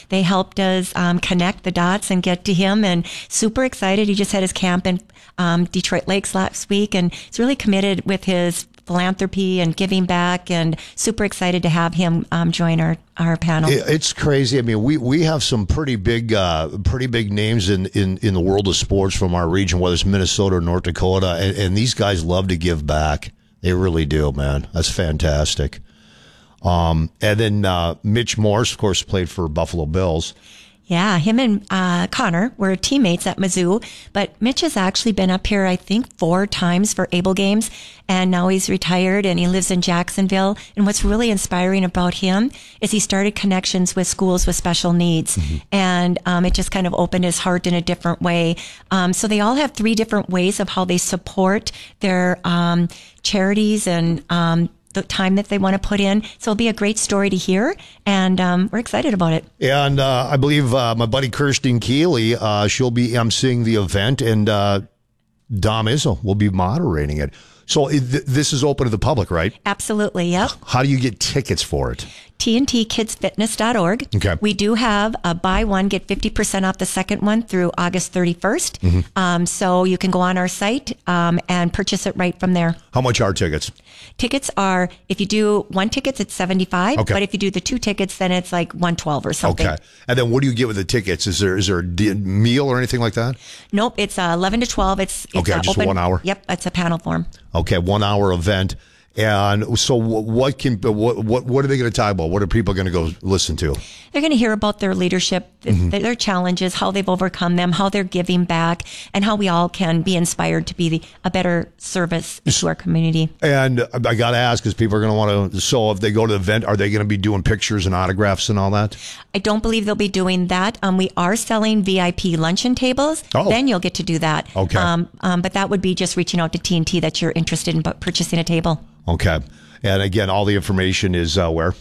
they helped us connect the dots and get to him, and super excited. He just had his camp in Detroit Lakes last week, and he's really committed with his philanthropy and giving back, and super excited to have him join our panel. It's crazy. I mean, we have some pretty big names in the world of sports from our region, whether it's Minnesota or North Dakota, and these guys love to give back. They really do, man. That's fantastic. And then Mitch Morse, of course, played for Buffalo Bills. Yeah, him and Connor were teammates at Mizzou, but Mitch has actually been up here, I think, 4 times for Able Games, and now he's retired and he lives in Jacksonville. And what's really inspiring about him is he started connections with schools with special needs, and it just kind of opened his heart in a different way. So they all have 3 different ways of how they support their charities and the time that they want to put in. So it'll be a great story to hear, and we're excited about it. And I believe my buddy Kirsten Keeley, she'll be emceeing the event, and Dom Izzo will be moderating it. So this is open to the public, right? Absolutely, yep. How do you get tickets for it? TNTkidsfitness.org. Okay. We do have a buy one, get 50% off the second one through August 31st. So you can go on our site and purchase it right from there. How much are tickets? Tickets are, if you do 1 ticket, it's $75. Okay. But if you do the 2 tickets, then it's like $112 or something. Okay. And then what do you get with the tickets? Is there a meal or anything like that? Nope. It's 11 to 12. It's okay, just open. 1 hour? Yep. It's a panel form. Okay, 1 hour event. And so what are they going to talk about? What are people going to go listen to? They're going to hear about their leadership, their challenges, how they've overcome them, how they're giving back, and how we all can be inspired to be a better service to our community. And I got to ask, because people are going to want to, so if they go to the event, are they going to be doing pictures and autographs and all that? I don't believe they'll be doing that. We are selling VIP luncheon tables. Oh. Then you'll get to do that. Okay. But that would be just reaching out to TNT that you're interested in purchasing a table. Okay. And again, all the information is where?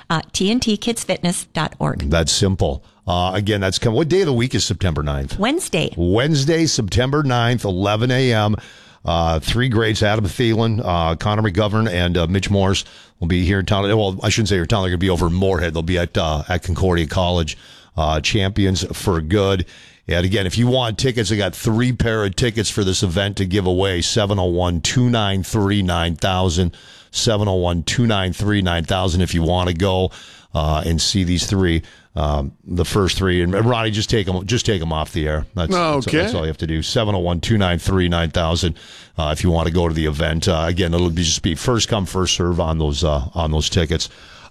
TNTkidsfitness.org. That's simple. Again, that's coming. What day of the week is September 9th? Wednesday, September 9th, 11 a.m. 3 greats, Adam Thielen, Connor McGovern, and Mitch Morse will be here in town. Well, I shouldn't say here in town. They're going to be over in Moorhead. They'll be at Concordia College, Champions for Good. And again, if you want tickets, I got 3 pair of tickets for this event to give away. 701-293-9000. 701-293-9000 if you want to go and see these 3, the first 3. And Ronnie, just take them off the air. That's all you have to do. 701-293-9000 if you want to go to the event. Again, it'll just be first come, first serve on those tickets.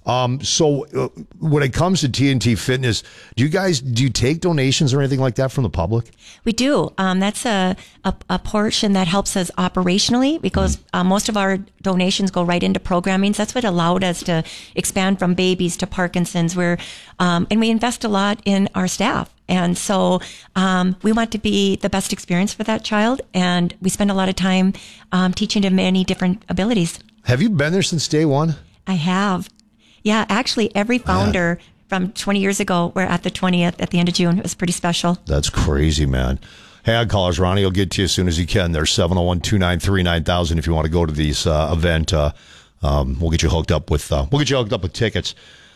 So when it comes to TNT Fitness, do you take donations or anything like that from the public? We do. That's a portion that helps us operationally, because most of our donations go right into programming. So that's what allowed us to expand from babies to Parkinson's, and we invest a lot in our staff. And so we want to be the best experience for that child, and we spend a lot of time teaching them many different abilities. Have you been there since day one? I have. Yeah, actually, every founder from 20 years ago were at the 20th at the end of June. It was pretty special. That's crazy, man. Hey, I'll call us, Ronnie. He'll get to you as soon as he can. There's 701-293-9000 if you want to go to this event. We'll get you hooked up with tickets.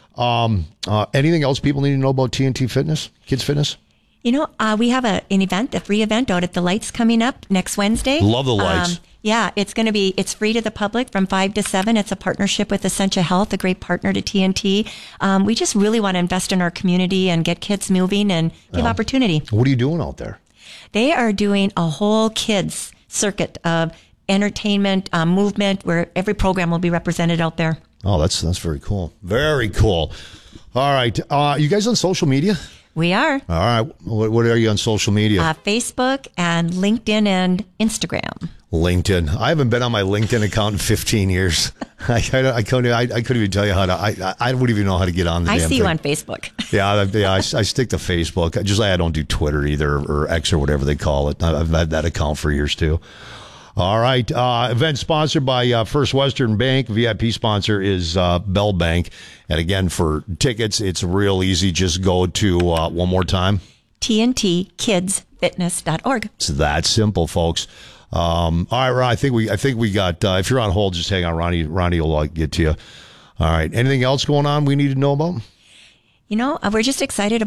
Anything else people need to know about TNT Fitness, Kids Fitness? You know, we have a free event out at the Lights coming up next Wednesday. Love the Lights. Yeah, it's free to the public from 5 to 7. It's a partnership with Essentia Health, a great partner to TNT. We just really want to invest in our community and get kids moving and give opportunity. What are you doing out there? They are doing a whole kids circuit of entertainment, movement, where every program will be represented out there. Oh, that's very cool. Very cool. All right. You guys on social media? We are. All right. What are you on social media? Facebook and LinkedIn and Instagram. LinkedIn. I haven't been on my LinkedIn account in 15 years. I couldn't even tell you how to. I wouldn't even know how to get on the damn thing. I see you on Facebook. Yeah. I stick to Facebook. I don't do Twitter either, or X or whatever they call it. I've had that account for years too. All right. Event sponsored by First Western Bank. VIP sponsor is Bell Bank. And again, for tickets, it's real easy. Just go to one more time. TNTkidsfitness.org. It's that simple, folks. All right, Ron, I think we got. If you're on hold, just hang on. Ronnie will get to you. All right. Anything else going on we need to know about? You know, we're just excited about